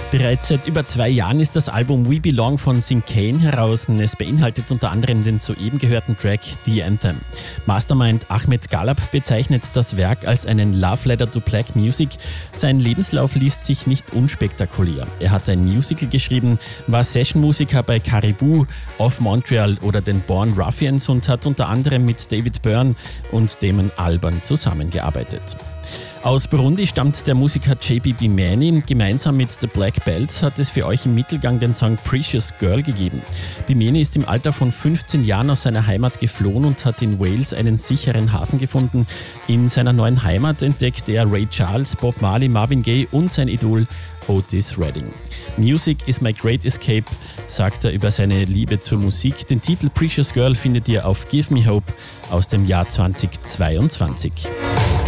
Bereits seit über 2 Jahren ist das Album We Belong von Syncane heraus. Es beinhaltet unter anderem den soeben gehörten Track The Anthem. Mastermind Ahmed Galab bezeichnet das Werk als einen Love Letter to Black Music. Sein Lebenslauf liest sich nicht unspektakulär. Er hat ein Musical geschrieben, war Sessionmusiker bei Caribou, Off Montreal oder den Born Ruffians und hat unter anderem mit David Byrne und Damon Albarn zusammengearbeitet. Aus Burundi stammt der Musiker JP Bimani. Gemeinsam mit The Black Belts hat es für euch im Mittelgang den Song Precious Girl gegeben. Bimani ist im Alter von 15 Jahren aus seiner Heimat geflohen und hat in Wales einen sicheren Hafen gefunden. In seiner neuen Heimat entdeckt er Ray Charles, Bob Marley, Marvin Gaye und sein Idol Otis Redding. Music is my great escape, sagt er über seine Liebe zur Musik. Den Titel Precious Girl findet ihr auf Give Me Hope aus dem Jahr 2022.